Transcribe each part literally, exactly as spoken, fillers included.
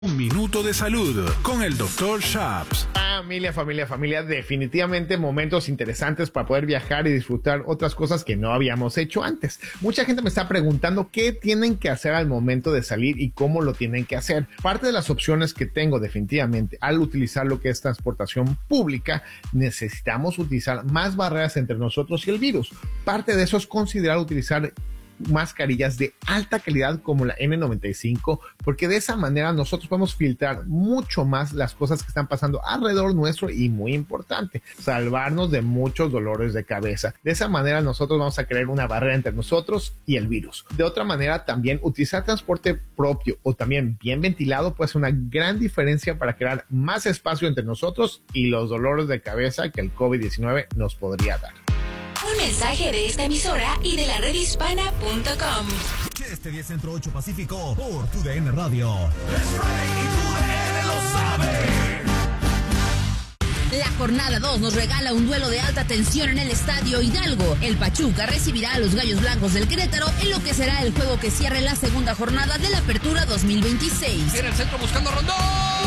Un minuto de salud con el doctor Shaps. Familia, familia, familia, definitivamente momentos interesantes para poder viajar y disfrutar otras cosas que no habíamos hecho antes. Mucha gente me está preguntando qué tienen que hacer al momento de salir y cómo lo tienen que hacer. Parte de las opciones que tengo definitivamente al utilizar lo que es transportación pública, necesitamos utilizar más barreras entre nosotros y el virus. Parte de eso es considerar utilizar mascarillas de alta calidad como la N noventa y cinco, porque de esa manera nosotros podemos filtrar mucho más las cosas que están pasando alrededor nuestro y, muy importante, salvarnos de muchos dolores de cabeza. De esa manera nosotros vamos a crear una barrera entre nosotros y el virus. De otra manera, también utilizar transporte propio o también bien ventilado puede ser una gran diferencia para crear más espacio entre nosotros y los dolores de cabeza que el COVID diecinueve nos podría dar. Un mensaje de esta emisora y de la red hispana punto com. Este diez Centro ocho Pacífico por tu D N Radio. La jornada dos nos regala un duelo de alta tensión en el Estadio Hidalgo. El Pachuca recibirá a los Gallos Blancos del Querétaro en lo que será el juego que cierre la segunda jornada de la Apertura dos mil veintiséis. En el centro buscando a Rondón.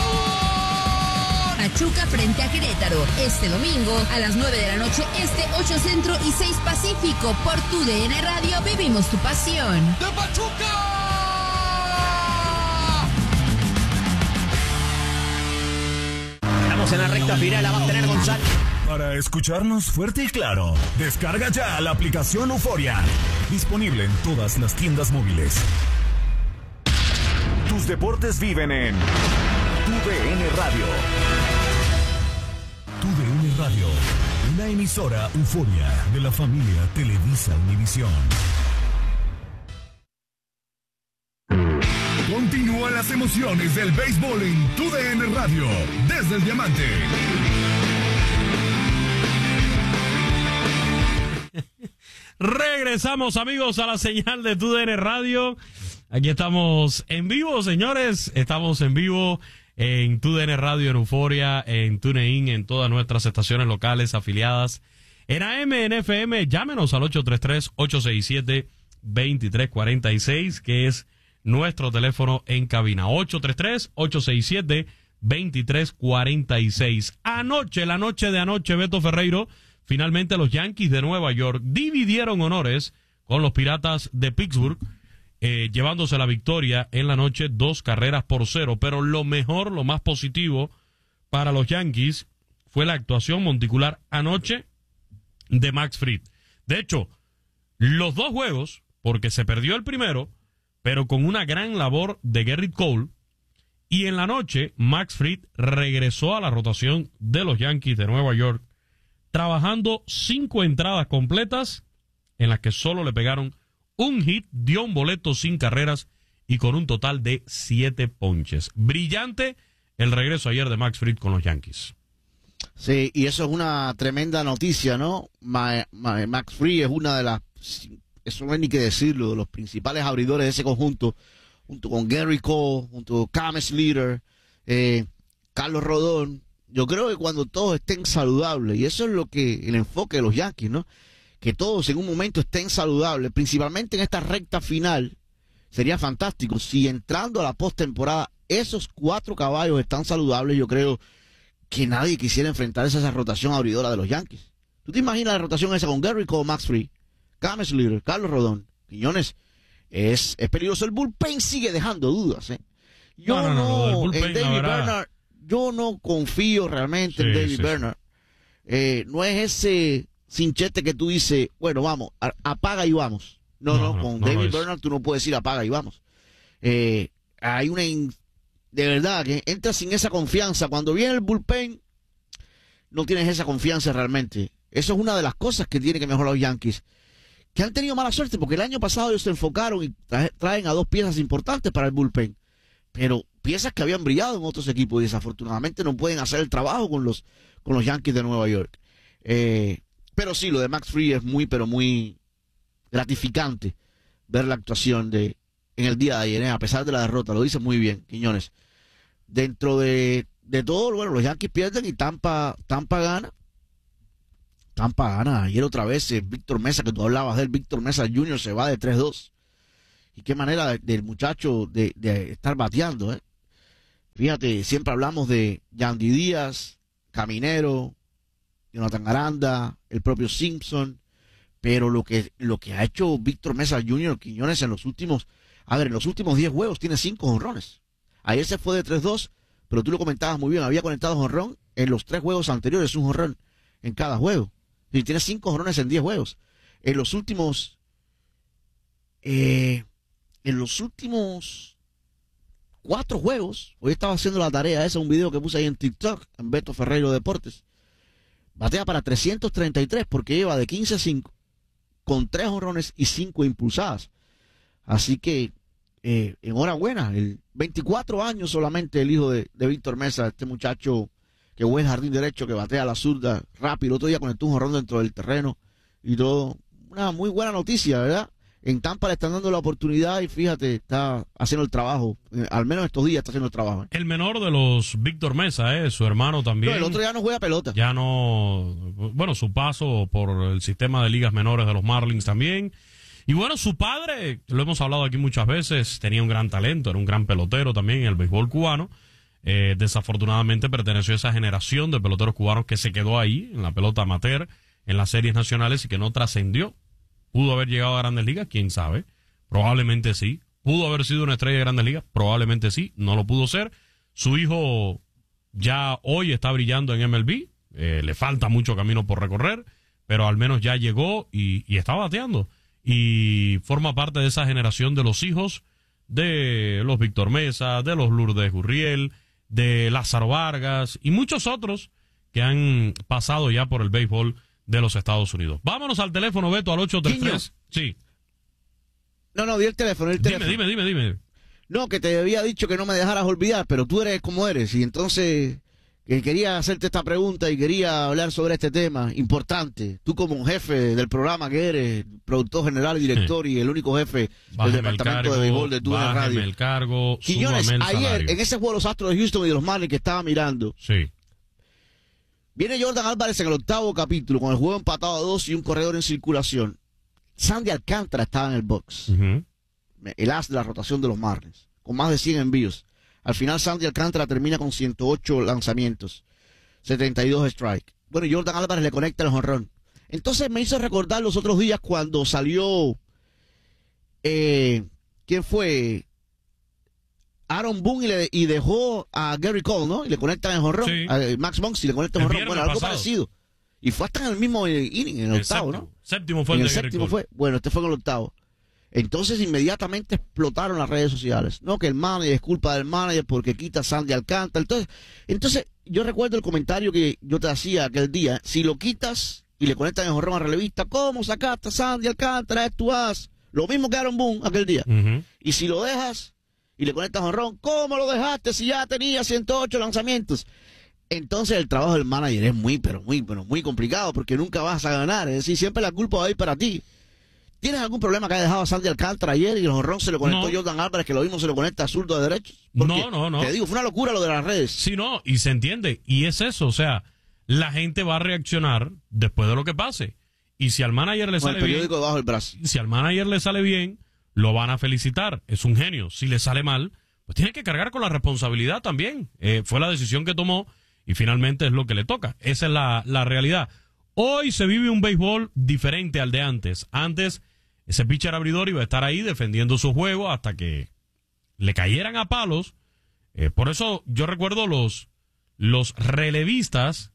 Pachuca frente a Querétaro, este domingo a las nueve de la noche este, ocho Centro y seis Pacífico. Por tu D N Radio vivimos tu pasión. ¡De Pachuca! Estamos en la recta final, la va a tener González. Para escucharnos fuerte y claro, descarga ya la aplicación Euforia. Disponible en todas las tiendas móviles. Tus deportes viven en tu D N Radio. Tu D N Radio, una emisora Euforia de la familia Televisa Univisión. Continúan las emociones del béisbol en Tu D N Radio, desde el Diamante. Regresamos, amigos, a la señal de Tu D N Radio. Aquí estamos en vivo, señores. Estamos en vivo en Tu D N Radio, en Euforia, en TuneIn, en todas nuestras estaciones locales afiliadas. En A M, en F M, llámenos al ocho tres tres, ocho seis siete, dos tres cuatro seis, que es nuestro teléfono en cabina. ocho tres tres, ocho seis siete, dos tres cuatro seis. Anoche, la noche de anoche, Beto Ferreiro, finalmente los Yankees de Nueva York dividieron honores con los Piratas de Pittsburgh, Eh, llevándose la victoria en la noche, dos carreras por cero. Pero lo mejor, lo más positivo para los Yankees fue la actuación monticular anoche de Max Fried. De hecho, los dos juegos, porque se perdió el primero, pero con una gran labor de Gerrit Cole, y en la noche Max Fried regresó a la rotación de los Yankees de Nueva York, trabajando cinco entradas completas en las que solo le pegaron un hit, dio un boleto sin carreras y con un total de siete ponches. Brillante el regreso ayer de Max Fried con los Yankees. Sí, y eso es una tremenda noticia, ¿no? Ma, Ma, Max Fried es una de las, eso no hay ni que decirlo, de los principales abridores de ese conjunto, junto con Gerrit Cole, junto con Cam Slater, eh, Carlos Rodón. Yo creo que cuando todos estén saludables, y eso es lo que el enfoque de los Yankees, ¿no? Que todos en un momento estén saludables, principalmente en esta recta final, sería fantástico. Si entrando a la postemporada esos cuatro caballos están saludables, yo creo que nadie quisiera enfrentarse a esa rotación abridora de los Yankees. ¿Tú te imaginas la rotación esa con Gerrit Cole, Max Fried, Cam Slater, Carlos Rodón, Quiñones? Es, es peligroso. El bullpen sigue dejando dudas, ¿eh? Yo no, no, no, no bullpen, en David Bernard, yo no confío realmente sí, en David sí, Bernard. Sí. Eh, no es ese cinchete que tú dices, bueno, vamos, apaga y vamos. No, no, no con no, David no Bernard tú no puedes decir apaga y vamos. Eh, hay una, in, de verdad, que entra sin esa confianza. Cuando viene el bullpen, no tienes esa confianza realmente. Eso es una de las cosas que tienen que mejorar los Yankees, que han tenido mala suerte, porque el año pasado ellos se enfocaron y tra traen a dos piezas importantes para el bullpen, pero piezas que habían brillado en otros equipos y desafortunadamente no pueden hacer el trabajo con los, con los Yankees de Nueva York. Eh, Pero sí, lo de Max Fried es muy, pero muy gratificante ver la actuación de en el día de ayer, ¿eh? A pesar de la derrota. Lo dice muy bien, Quiñones. Dentro de, de todo, bueno, los Yankees pierden y Tampa, Tampa gana. Tampa gana. Ayer otra vez, eh, Víctor Mesa, que tú hablabas de él, Víctor Mesa junior se va de tres dos. Y qué manera del de muchacho de, de estar bateando, ¿eh? Fíjate, siempre hablamos de Yandy Díaz, Caminero, Jonathan Aranda, el propio Simpson, pero lo que, lo que ha hecho Víctor Mesa junior Quiñones en los últimos, a ver, en los últimos diez juegos tiene cinco jonrones. Ayer se fue de tres dos, pero tú lo comentabas muy bien, había conectado jonrón en los tres juegos anteriores, un jonrón en cada juego. Y tiene cinco jonrones en diez juegos. En los últimos, eh, en los últimos cuatro juegos, hoy estaba haciendo la tarea esa, un video que puse ahí en TikTok, en Beto Ferreiro Deportes, batea para trescientos treinta y tres porque lleva de quince a cinco, con tres jonrones y cinco impulsadas. Así que, eh, enhorabuena, el veinticuatro años solamente el hijo de, de Víctor Mesa, este muchacho que juega el jardín derecho, que batea a la zurda rápido. El otro día conectó un jonrón dentro del terreno y todo. Una muy buena noticia, ¿verdad? En Tampa le están dando la oportunidad y fíjate, está haciendo el trabajo. Eh, al menos estos días está haciendo el trabajo. El menor de los Víctor Mesa, ¿eh? Su hermano también. No, el otro ya no juega pelota. Ya no. Bueno, su paso por el sistema de ligas menores de los Marlins también. Y bueno, su padre, lo hemos hablado aquí muchas veces, tenía un gran talento, era un gran pelotero también en el béisbol cubano. Eh, desafortunadamente perteneció a esa generación de peloteros cubanos que se quedó ahí, en la pelota amateur, en las series nacionales y que no trascendió. ¿Pudo haber llegado a Grandes Ligas? ¿Quién sabe? Probablemente sí. ¿Pudo haber sido una estrella de Grandes Ligas? Probablemente sí. No lo pudo ser. Su hijo ya hoy está brillando en M L B. Eh, le falta mucho camino por recorrer, pero al menos ya llegó y, y está bateando. Y forma parte de esa generación de los hijos de los Víctor Mesa, de los Lourdes Gurriel, de Lázaro Vargas y muchos otros que han pasado ya por el béisbol de los Estados Unidos. Vámonos al teléfono, Beto, al ocho tres tres. Sí. No, no, di el teléfono, el dime, teléfono. Dime, dime, dime. No, que te había dicho que no me dejaras olvidar, pero tú eres como eres y entonces que quería hacerte esta pregunta y quería hablar sobre este tema importante. Tú como un jefe del programa que eres, productor general y director y el único jefe Bájeme del departamento cargo, de béisbol de Tú en Radio. el cargo, Quiñones, el ayer salario. en ese juego de los Astros de Houston y de los Marlins que estaba mirando, Sí. viene Jordan Álvarez en el octavo capítulo con el juego empatado a dos y un corredor en circulación. Sandy Alcántara estaba en el box, Uh-huh. el as de la rotación de los Marlins, con más de cien envíos. Al final Sandy Alcántara termina con ciento ocho lanzamientos, setenta y dos strikes. Bueno, Jordan Álvarez le conecta el jonrón. Entonces me hizo recordar los otros días cuando salió, eh, ¿quién fue? Aaron Boone y, le, y dejó a Gary Cole, ¿no? Y le conectan el jonrón. Sí. A Max Muncy le conecta el El jonrón. Bueno, viernes algo pasado. parecido. Y fue hasta en el mismo eh, inning, en el, El octavo, séptimo. ¿no? Séptimo fue En el el de Gary séptimo Cole. fue. Bueno, este fue en el octavo. Entonces inmediatamente explotaron las redes sociales. No, que el manager es culpa del manager porque quita a Sandy Alcántara. Entonces, entonces, yo recuerdo el comentario que yo te hacía aquel día. Si lo quitas y le conectan el jonrón a relevista, ¿cómo sacaste a Sandy Alcántara? Es tu as. Lo mismo que Aaron Boone aquel día. Uh-huh. Y si lo dejas y le conectas jonrón, ¿cómo lo dejaste si ya tenía ciento ocho lanzamientos? Entonces el trabajo del manager es muy, pero muy, pero muy complicado porque nunca vas a ganar. Es decir, siempre la culpa va a ir para ti. ¿Tienes algún problema que haya dejado a Sandy Alcántara ayer y el jonrón se lo conectó No. Jordan Álvarez, que lo mismo se lo conecta a zurdo de derecho? Porque, No, no, no. Te digo, fue una locura lo de las redes. Sí, no, y se entiende. Y es eso, o sea, la gente va a reaccionar después de lo que pase. Y si al manager le Con sale el periódico bien, debajo del brazo. si al manager le sale bien, lo van a felicitar. Es un genio. Si le sale mal, pues tiene que cargar con la responsabilidad también. Eh, fue la decisión que tomó y finalmente es lo que le toca. Esa es la, la realidad. Hoy se vive un béisbol diferente al de antes. Antes, ese pitcher abridor iba a estar ahí defendiendo su juego hasta que le cayeran a palos. Eh, por eso yo recuerdo los, los relevistas,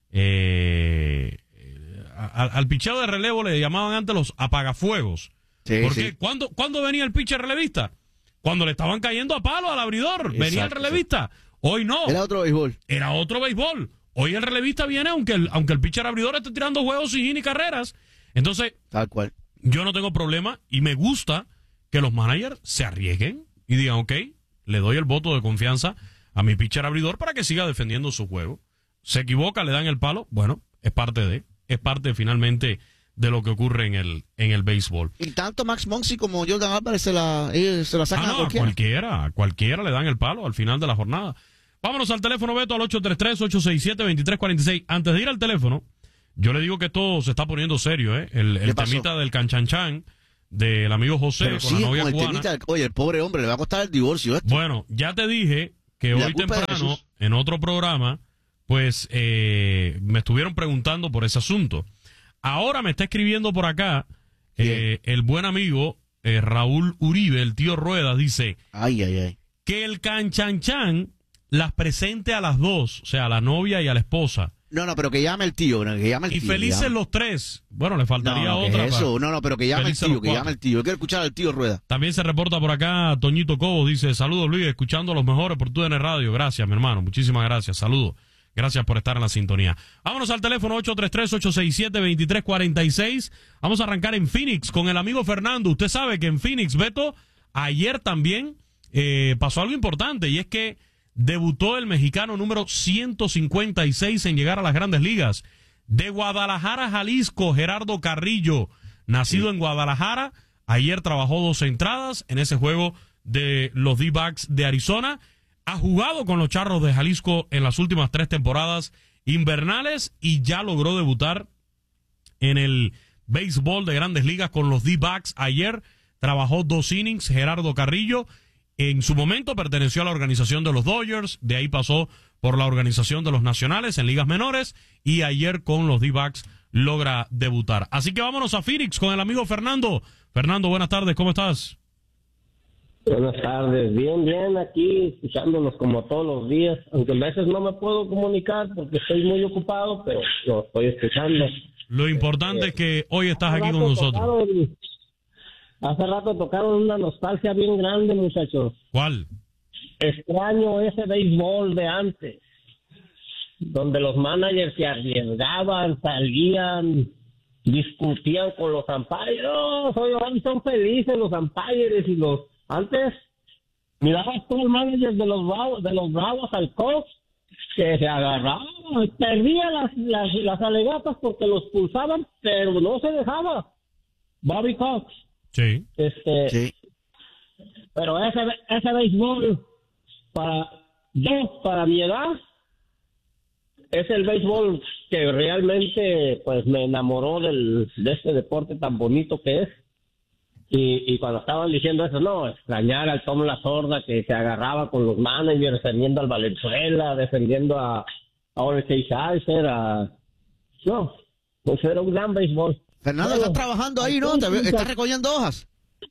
eh, a- al picheo de relevo le llamaban antes los apagafuegos. Sí, Porque sí. ¿cuándo, ¿cuándo venía el pitcher relevista? Cuando le estaban cayendo a palo al abridor. Venía el Exacto, relevista. Hoy no. Era otro béisbol. Era otro béisbol. Hoy el relevista viene aunque el, aunque el pitcher abridor esté tirando juegos sin hit ni carreras. Entonces, Tal cual. yo no tengo problema y me gusta que los managers se arriesguen y digan, ok, le doy el voto de confianza a mi pitcher abridor para que siga defendiendo su juego. Se equivoca, le dan el palo, bueno, es parte de, es parte finalmente de lo que ocurre en el, en el béisbol. Y tanto Max Muncy como Jordan Álvarez se la, ellos se la sacan Ah, no, a a cualquiera. cualquiera, a cualquiera le dan el palo al final de la jornada. Vámonos al teléfono, Beto, al ocho tres tres, ocho seis siete, dos tres cuatro seis. Antes de ir al teléfono, yo le digo que esto se está poniendo serio, ¿eh? El, el ¿Qué pasó? temita del canchanchan del amigo José Pero con sí, la novia con el cubana. temita, oye, el pobre hombre, le va a costar el divorcio esto. Bueno, ya te dije que Y la hoy culpa es de temprano, Jesús. en otro programa, pues eh, me estuvieron preguntando por ese asunto. Ahora me está escribiendo por acá eh, el buen amigo eh, Raúl Uribe, el tío Ruedas, dice Ay, ay, ay. que el canchanchan las presente a las dos, o sea, a la novia y a la esposa. No, no, pero que llame el tío, no, que llame el Y tío. felices llame. los tres. Bueno, le faltaría no, no, otra. ¿qué es eso? para- No, no, pero que llame el Felices tío, los que cuatro. llame el tío. Yo quiero escuchar al tío Rueda. También se reporta por acá Toñito Cobo, dice, saludos Luis, escuchando a los mejores por tu T U D N Radio. Gracias, mi hermano, muchísimas gracias, saludos. Gracias por estar en la sintonía. Vámonos al teléfono ocho tres tres, ocho seis siete, dos tres cuatro seis. Vamos a arrancar en Phoenix con el amigo Fernando. Usted sabe que en Phoenix, Beto, ayer también eh, pasó algo importante y es que debutó el mexicano número ciento cincuenta y seis en llegar a las grandes ligas. De Guadalajara, Jalisco, Gerardo Carrillo, nacido en Guadalajara. Ayer trabajó dos entradas en ese juego de los D-backs de Arizona. Ha jugado con los Charros de Jalisco en las últimas tres temporadas invernales y ya logró debutar en el béisbol de grandes ligas con los D-backs. Ayer trabajó dos innings Gerardo Carrillo. En su momento perteneció a la organización de los Dodgers, de ahí pasó por la organización de los Nacionales en ligas menores y ayer con los D-backs logra debutar. Así que vámonos a Phoenix con el amigo Fernando. Fernando, buenas tardes, ¿cómo estás? Buenas tardes, bien, bien, aquí escuchándolos como todos los días, aunque a veces no me puedo comunicar porque estoy muy ocupado, pero lo estoy escuchando. Lo importante es que hoy estás Hace aquí con rato nosotros. tocaron- hace rato tocaron una nostalgia bien grande, muchachos. ¿Cuál? Extraño ese béisbol de antes, donde los managers se arriesgaban, salían, discutían con los umpires. No, hoy hoy son felices los umpires y los... Antes, mirabas tú el manager de los bravos, de los bravos al coach, que se agarraba, perdía las, las, las alegatas porque los pulsaban, pero no se dejaba. Bobby Cox. Sí. Este, Sí. pero ese, ese béisbol, para yo, para mi edad, es el béisbol que realmente pues me enamoró del, de este deporte tan bonito que es. Y, y cuando estaban diciendo eso, no, extrañar al Tom La Sorda que se agarraba con los managers, defendiendo al Valenzuela, defendiendo a, a Oreste Scheiser, a... No, pues era un gran béisbol. Fernando, Bueno, estás trabajando ahí, ¿no? Te veo- Estás recogiendo hojas.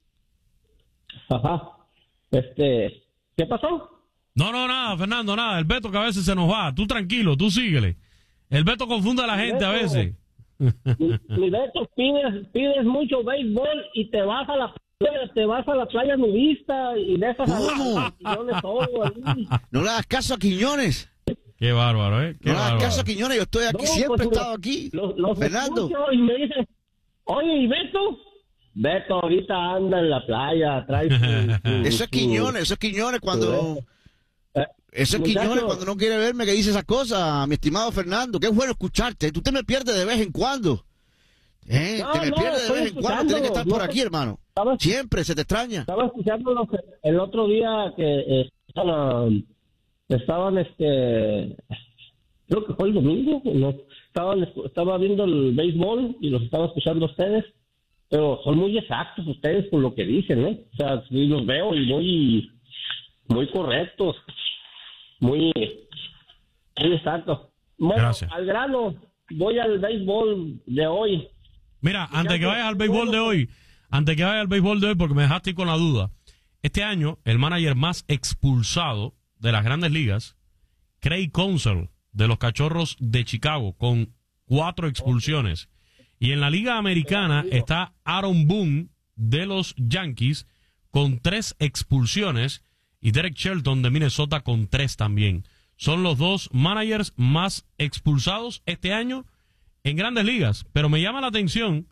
Ajá. Este, ¿qué pasó? No, no, nada, Fernando, nada. El Beto que a veces se nos va. Tú tranquilo, tú síguele. El Beto confunde a la gente a Beto. veces. Mi, mi Beto, pides, pides mucho béisbol y te vas a la playa, te vas a la playa nudista y dejas a ¿Cómo? los millones todo ahí. No le hagas caso a Quiñones. Qué bárbaro, ¿eh? Qué No le hagas bárbaro. caso a Quiñones. Yo estoy aquí, No, siempre pues, he estado lo- aquí. Los, los Fernando. escucho y me dice, oye, ¿y Beto? Beto ahorita anda en la playa, trae su- su- Eso es su- Quiñones, eso es Quiñones cuando... Eh, Eso es muchacho, Quiñones cuando no quiere verme que dice esas cosas, mi estimado Fernando. Qué bueno escucharte. Tú te me pierdes de vez en cuando. Eh, No, te me no, pierdes de estoy vez en cuando. Tienes que estar escuchando, por no aquí, te- hermano. ¿Sabes? Siempre se te extraña. Estaba escuchando el otro día que eh, estaban, estaban, este, creo que fue el domingo, no, estaban, estaba viendo el béisbol y los estaba escuchando a ustedes, pero son muy exactos ustedes con lo que dicen, ¿eh? O sea, sí los veo y muy, muy correctos, muy, muy exactos. Bueno, Gracias. al grano, voy al béisbol de hoy. Mira, antes que vayas al béisbol de hoy, antes que vayas al béisbol de hoy, porque me dejaste con la duda. Este año, el manager más expulsado de las grandes ligas, Craig Counsell, de los Cachorros de Chicago, con cuatro expulsiones. Y en la Liga Americana está Aaron Boone, de los Yankees, con tres expulsiones, y Derek Shelton, de Minnesota, con tres también. Son los dos managers más expulsados este año en grandes ligas. Pero me llama la atención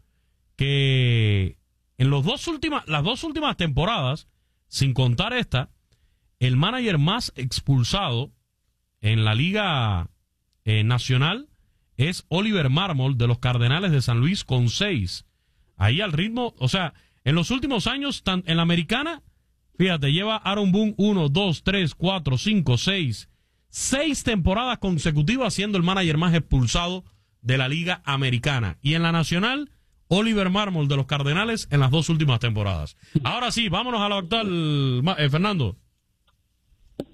que en los dos últimas, las dos últimas temporadas, sin contar esta, el manager más expulsado en la Liga eh, Nacional es Oliver Marmol, de los Cardenales de San Luis, con seis. Ahí al ritmo, o sea, en los últimos años, tan, en la Americana, fíjate, lleva Aaron Boone uno, dos, tres, cuatro, cinco, seis, seis temporadas consecutivas siendo el manager más expulsado de la Liga Americana. Y en la Nacional, Oliver Marmol, de los Cardenales, en las dos últimas temporadas. Ahora sí, vámonos a lo actual, Ma- eh, Fernando.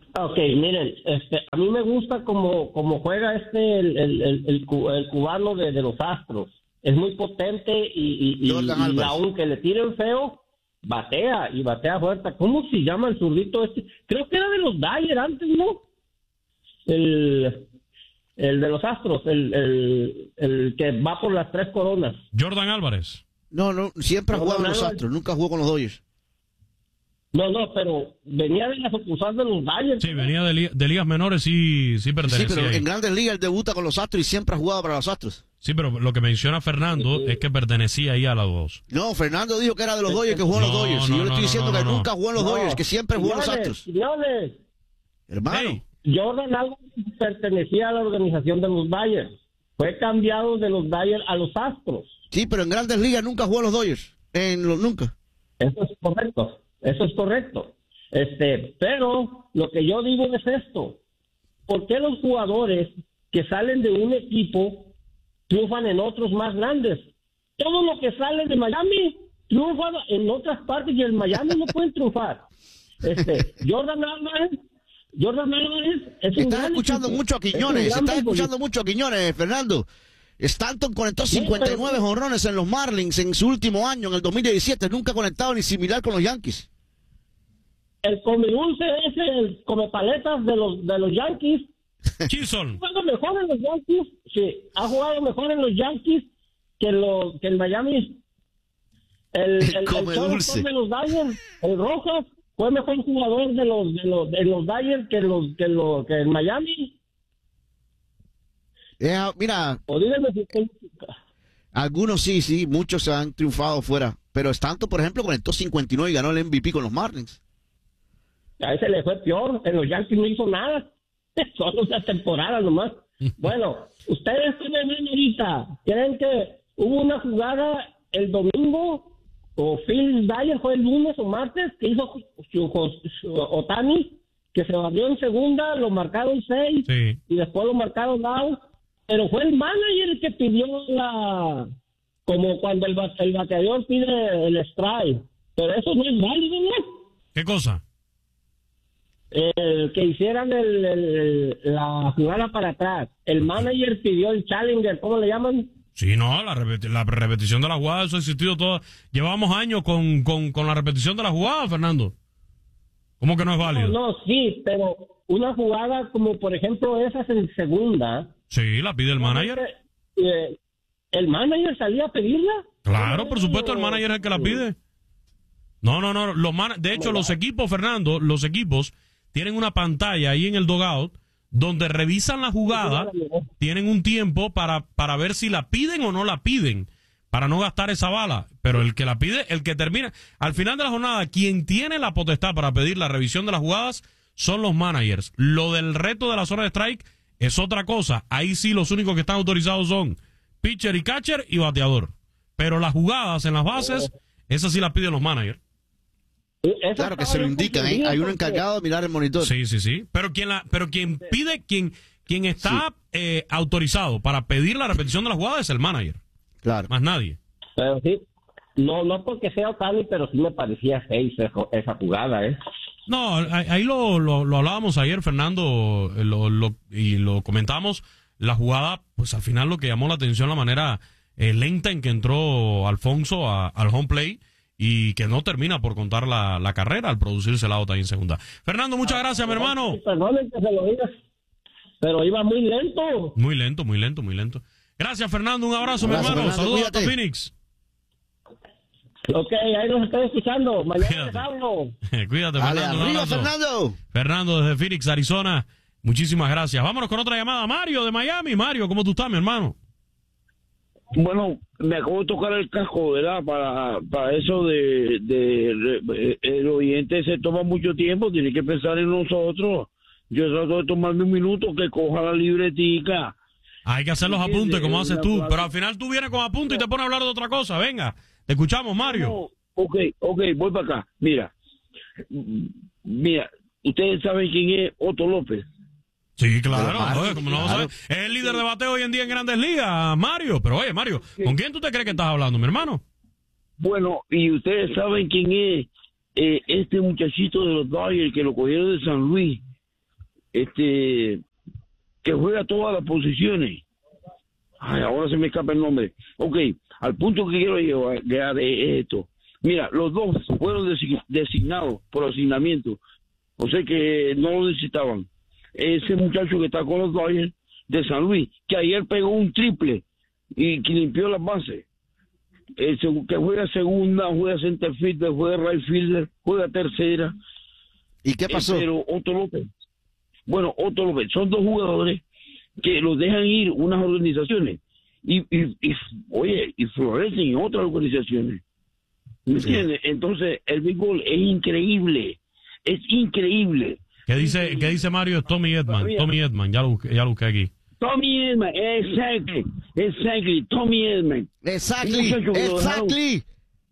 Ok, miren, este, a mí me gusta como, como juega este el, el, el, el, cu- el cubano de, de los Astros. Es muy potente y, y, y, Jordan y Álvarez. aunque le tiren feo, batea y batea fuerte. ¿Cómo se llama el zurdito este? Creo que era de los Dodgers antes, ¿no? El, el de los Astros, el, el, el que va por las tres coronas. Jordan Álvarez. No, no, siempre ha No, jugado no, en los no. Astros, nunca jugó con los Dodgers. No, no, pero venía de la sucursal de los Dodgers. Sí, venía de, li- de ligas menores, sí, sí Sí, pertenecía pero ahí. en Grandes Ligas él debuta con los Astros y siempre ha jugado para los Astros. Sí, pero lo que menciona Fernando es que pertenecía ahí a los dos. No, Fernando dijo que era de los Dodgers, que jugó en los No, Dodgers. Y no, yo le no, estoy no, diciendo no, que no. nunca jugó en los No, Dodgers, que siempre jugó en los señores, Astros. señores, Hermano, Hey. Jordan Álvarez pertenecía a la organización de los Dodgers. Fue cambiado de los Dodgers a los Astros. sí, pero en Grandes Ligas nunca jugó en los Dodgers. En los, nunca. Eso es correcto. Eso es correcto. Este, pero lo que yo digo es esto. ¿Por qué los jugadores que salen de un equipo triunfan en otros más grandes? Todo lo que sale de Miami triunfa en otras partes y en Miami no pueden triunfar. Este, Jordan Álvarez, Jordan Álvarez es un Estás gran escuchando equipo. mucho a Es un Quiñones, gran estás futbolista. escuchando mucho a Quiñones, Fernando. Stanton conectó Sí, cincuenta y nueve pero- jonrones en los Marlins en su último año, en el dos mil diecisiete. Nunca ha conectado ni similar con los Yankees. El come dulce es el come paletas de los de los Yankees. Chisholm. Ha jugado mejor en los Yankees, sí, ha jugado mejor en los Yankees que los que en Miami. El, el, el Come shortstop dulce. de los Dodgers, el Rojas, fue mejor jugador de los de los de los Dodgers que los que los que en Miami. Eh, mira, O díganme si estoy- algunos sí, sí, muchos han triunfado fuera. Pero Stanton, por ejemplo, conectó cincuenta y nueve y ganó el M V P con los Marlins. a ese le fue peor. En los Yankees no hizo nada. Solo esa temporada nomás. Bueno, ustedes que me ven ahorita, ¿creen que hubo una jugada el domingo o Phil Dyer fue el lunes o martes que hizo su, su- Otani, que se barrió en segunda, lo marcaron seis Sí. y después lo marcaron out, pero fue el manager el que pidió la, como cuando el, ba- el bateador pide el strike, pero eso no es válido, ¿no? ¿Qué cosa? El que hicieran el, el- la jugada para atrás. El manager pidió el challenger, ¿cómo le llaman? Sí, no, la, repeti- la repetición de la jugada, eso ha existido todo. Llevamos años con, con, con la repetición de la jugada, Fernando. ¿Cómo que no es válido? No, no, sí, pero una jugada como por ejemplo esas en segunda. Sí, la pide el manager. eh, ¿El manager salía a pedirla? Claro, por supuesto, el manager es el que la pide. No, no, no. Los man- de hecho, los equipos, Fernando, los equipos tienen una pantalla ahí en el dugout donde revisan la jugada, tienen un tiempo para, para ver si la piden o no la piden, para no gastar esa bala. Pero el que la pide, el que termina, al final de la jornada, quien tiene la potestad para pedir la revisión de las jugadas son los managers. Lo del reto de la zona de strike es otra cosa. Ahí sí los únicos que están autorizados son pitcher y catcher y bateador. Pero las jugadas en las bases, esas sí las piden los managers. Claro que se lo indican, ¿eh? Hay uno encargado de mirar el monitor. Sí, sí, sí. Pero quien la, pero quien pide, quien, quien está eh, autorizado para pedir la repetición de la jugada es el manager. Claro. Más nadie. Pero sí, no, no porque sea Otani, pero sí me parecía seis esa, esa jugada, ¿eh? No, ahí ahí lo, lo, lo hablábamos ayer, Fernando, eh, lo, lo- y lo comentamos. La jugada, pues al final lo que llamó la atención la manera eh, lenta en que entró Alfonso a- al home play y que no termina por contar la, la carrera al producirse el out ahí en segunda. Fernando, muchas gracias, mi hermano. Perdonen que se lo diga, pero iba muy lento. Muy lento, muy lento, muy lento. Gracias, Fernando. Un abrazo, mi Abrazo, hermano. Fernando, Saludos hasta cuídate. Phoenix. Ok, ahí nos estoy escuchando. Mañana les Cuídate. hablo. Cuídate, Dale, Fernando. un arriba, abrazo. Fernando. Fernando desde Phoenix, Arizona. Muchísimas gracias. Vámonos con otra llamada. Mario de Miami. Mario, ¿cómo tú estás, mi hermano? Bueno, me acabo de tocar el casco, ¿verdad? Para, para eso de, de, de- el oyente se toma mucho tiempo, tiene que pensar en nosotros. Yo trato de tomarme un minuto, que coja la libretica. Hay que hacer los Sí, apuntes de- como haces de tú. una- Pero al final tú vienes con apuntes y te pones a hablar de otra cosa. Venga, te escuchamos, Mario. No, ok, ok, voy para acá. Mira, mm, mira, ustedes saben quién es Otto López. Sí, claro. Pero, Mario, oye, ¿cómo no vas a claro. saber? Es el líder de bateo hoy en día en Grandes Ligas, Mario. Pero oye, Mario, ¿con quién tú te crees que estás hablando, mi hermano? Bueno, y ustedes saben quién es eh, este muchachito de los Dodgers que lo cogieron de San Luis, este, que juega todas las posiciones. Ay, ahora se me escapa el nombre. Ok, al punto que quiero llegar, llegar es esto. Mira, los dos fueron desi- designados por asignamiento. O sea que no lo necesitaban. Ese muchacho que está con los Dodgers de San Luis, que ayer pegó un triple y que limpió las bases. El seg- que juega segunda, juega center fielder, juega right fielder, juega tercera. ¿Y qué pasó? Eh, pero Otto López. Bueno, Otto López. Son dos jugadores que los dejan ir unas organizaciones. Y, y, y oye, y florecen en otras organizaciones. ¿Me Sí. entiendes? Entonces, el béisbol es increíble. Es increíble. ¿Qué dice, qué dice Mario? Tommy Edman. Tommy Edman, ya lo busqué, ya lo busqué aquí. Tommy Edman, exactly, exactly, Tommy Edman. Exactly, Un muchacho que lo exactly.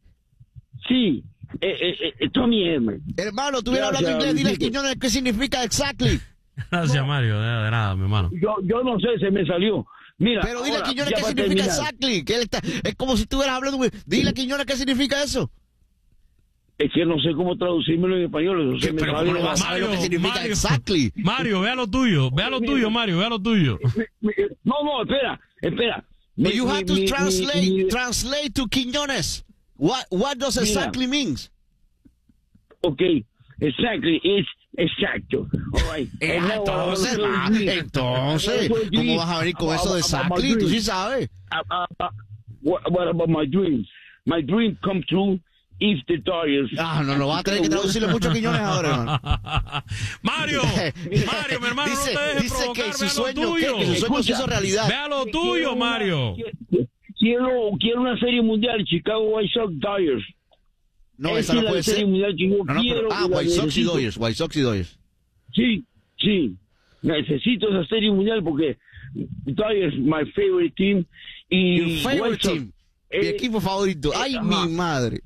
Sí, eh, eh, eh, Tommy Edman. Hermano, tú vienes Gracias, hablando inglés, dile a Luisito. Quiñones qué significa exactly. Gracias, Mario. De, de nada, mi hermano. Yo, yo no sé, se me salió. Mira, Pero dile a ahora, Quiñones ya qué para significa terminar. exactly. Que él está, es como si estuvieras hablando. Dile a Quiñones qué significa eso. Es que no sé cómo traducírmelo en español. Eso se me Pero sale ¿cómo no de la- vas a saber lo que significa exactly? Mario, vea lo tuyo. Vea lo tuyo, Mario. Vea lo tuyo. No, no, espera, espera. But Mi- you have mi- to mi- translate, mi- mi- translate to Quiñones. What, what does Mira. exactly means? Ok, exactly, es exacto. All right. Eh, And now entonces, I wanna man, tell you- entonces, I wanna tell ¿cómo you vas a venir con about- eso de about my exactly? Tú sí dreams. sabes. Uh, uh, uh, what, what about my dreams? My dream come true if the Dodgers. Ah, no, no vas a tener que traducirle mucho a Quiñones ahora, hermano. Mario, Mario, mi hermano, Dice- no te dejes dice provocar, que su vea lo sueño, tuyo. que- que su sueño se hizo realidad. Vea lo tuyo, Quiero una- Mario. Quiero, quiero una serie mundial, Chicago White Sox Dodgers. No, Esa esa no es la puede serie ser. mundial que yo No, no, quiero pero, ah, y la White Sox y necesito. Dodgers, White Sox y Dodgers. Sí, sí. Necesito esa serie mundial porque Dodgers, my favorite team. Y Your favorite White Sox, team. Mi eh, equipo favorito. Ay, ajá. mi madre.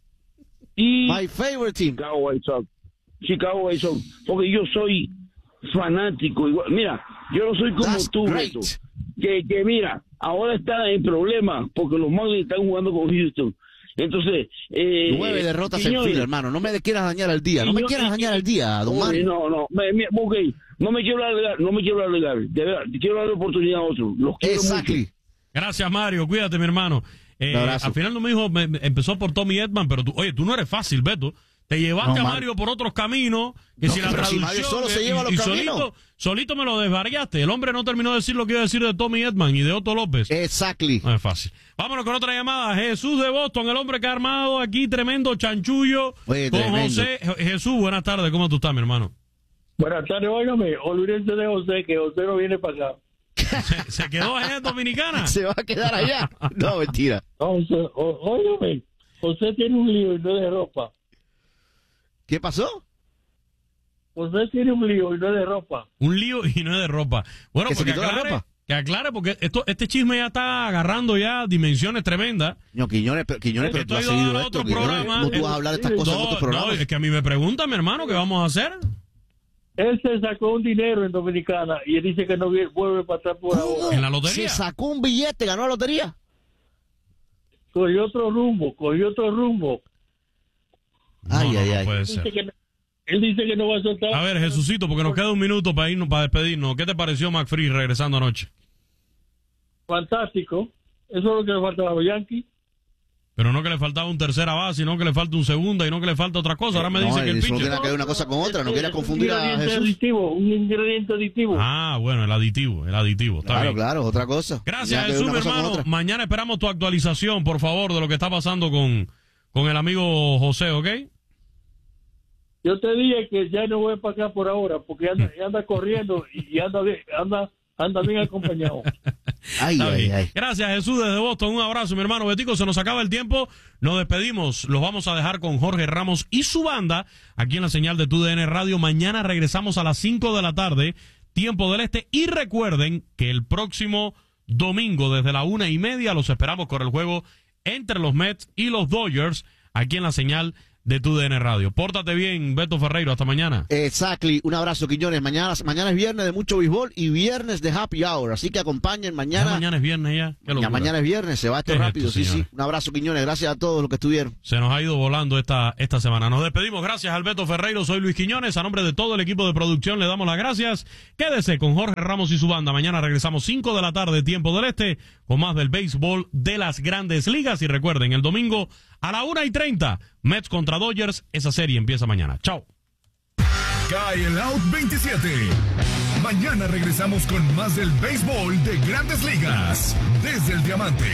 Y My favorite team. Chicago White Sox. Chicago White Sox. Porque yo soy fanático. Igual. Mira, yo no soy como That's tú, great. Beto, que, que mira, ahora está en problemas porque los Marlins están jugando con Houston. Entonces, eh, Nueve derrotas en Quiñones, fila, hermano. No me quieras dañar el día. No me Quiñones- quieras dañar el día, don Oye, Mario. no, no, me, me, ok, no me quiero alegar, no me quiero alegar, de verdad, quiero darle oportunidad a otros, los quiero Exactly. mucho. Gracias, Mario. Cuídate, mi hermano. Eh, Un abrazo. al final no me dijo, me- me- empezó por Tommy Edman, pero tú, oye, tú no eres fácil, Beto. Te llevaste No, a Mario. Mario por otros caminos, que No, si la pero si traducción... Mario solo se eh, lleva y, los y caminos. solito, solito me lo desvariaste. El hombre no terminó de decir lo que iba a decir de Tommy Edman y de Otto López. Exactly. No es fácil. Vámonos con otra llamada. Jesús de Boston, el hombre que ha armado aquí tremendo chanchullo Oye, con tremendo. José. Je- Jesús, buenas tardes. ¿Cómo tú estás, mi hermano? Buenas tardes, óigame, olvídense de José, que José no viene para acá. ¿Se, se quedó allá en Dominicana? Se va a quedar allá. No, mentira. No, José, ó- óigame, José tiene un lío y no es de ropa. ¿Qué pasó? José tiene un lío y no es de ropa. Un lío y no es de ropa. Bueno, ¿Que se porque quitó la aclare, ropa? que aclare, porque esto, este chisme ya está agarrando ya dimensiones tremendas. No, Quiñones, pero, Quiñones, pero tú Esto has ha ido a seguido otro esto. Quiñones. programa. No tú vas a hablar de estas cosas en No, otros no, programas. es que a mí me pregunta, mi hermano, ¿qué vamos a hacer? Él se sacó un dinero en Dominicana y él dice que no vi- vuelve para atrás por ahora. En la lotería. Se sacó un billete, ganó la lotería. Cogió otro rumbo, cogió otro rumbo. No, Ay, no, ay, no ay. puede Él ser. dice, que, él dice que no va a soltar. A ver, Jesucito, porque nos queda un minuto para irnos, para despedirnos. ¿Qué te pareció McFree regresando anoche? Fantástico. Eso es lo que le faltaba a los Yankees. Pero no que le faltaba un tercera base, sino que le falta un segunda y no que le falta otra cosa. Ahora me No, dice que el eso no pitcher... tiene que ver una cosa con otra. No quieras confundir un a ingrediente Jesús. aditivo, un ingrediente aditivo. Ah, bueno, el aditivo, el aditivo. Está Claro, bien. claro, otra cosa. Gracias, Tiene que ver Jesús, una mi cosa con hermano. otra. Mañana esperamos tu actualización, por favor, de lo que está pasando con, con el amigo José, ¿ok? Yo te dije que ya no voy para acá por ahora, porque anda, anda corriendo y anda bien, anda, anda bien acompañado. Ay, Está ay, bien. ay. Gracias, Jesús, desde Boston. Un abrazo, mi hermano Betico. Se nos acaba el tiempo. Nos despedimos. Los vamos a dejar con Jorge Ramos y su banda aquí en la señal de Tu D N Radio. Mañana regresamos a las cinco de la tarde, tiempo del este. Y recuerden que el próximo domingo, desde la una y media, los esperamos con el juego entre los Mets y los Dodgers, aquí en la señal de Tu D N Radio. Pórtate bien, Beto Ferreiro, hasta mañana. Exactly, un abrazo, Quiñones. Mañana, mañana es viernes de mucho béisbol y viernes de happy hour, así que acompañen mañana. Ya mañana es viernes ya. Qué ya mañana es viernes, se va esto rápido, esto, sí, sí. Un abrazo, Quiñones, gracias a todos los que estuvieron. Se nos ha ido volando esta, esta semana. Nos despedimos, gracias al Beto Ferreiro, soy Luis Quiñones, a nombre de todo el equipo de producción le damos las gracias. Quédese con Jorge Ramos y su banda. Mañana regresamos cinco de la tarde, tiempo del este, con más del béisbol de las grandes ligas. Y recuerden, el domingo a la una y treinta, Mets contra Dodgers, esa serie empieza mañana. Chao. Cae el out veintisiete. Mañana regresamos con más del béisbol de grandes ligas, desde el Diamante.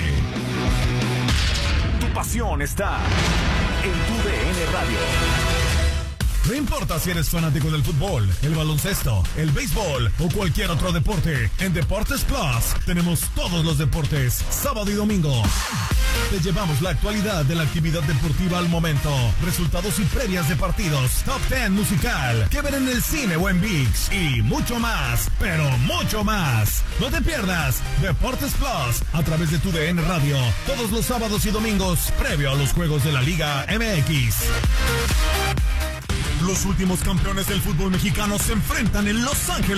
Tu pasión está en Tu D N Radio. No importa si eres fanático del fútbol, el baloncesto, el béisbol o cualquier otro deporte, en Deportes Plus tenemos todos los deportes, sábado y domingo. Te llevamos la actualidad de la actividad deportiva al momento, resultados y previas de partidos, top diez musical, que ver en el cine o en ViX y mucho más, pero mucho más. No te pierdas Deportes Plus a través de Tu D N Radio, todos los sábados y domingos, previo a los juegos de la Liga M X. Los últimos campeones del fútbol mexicano se enfrentan en Los Ángeles.